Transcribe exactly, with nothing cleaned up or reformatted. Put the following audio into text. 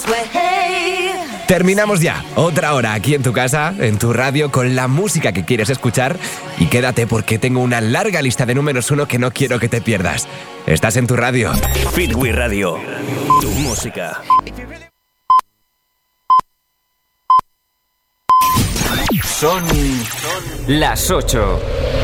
Terminamos ya, otra hora aquí en tu casa, en tu radio, con la música que quieres escuchar. Y quédate porque tengo una larga lista de números uno que no quiero que te pierdas. Estás en tu radio. Fitwi Radio, tu música. Son las ocho.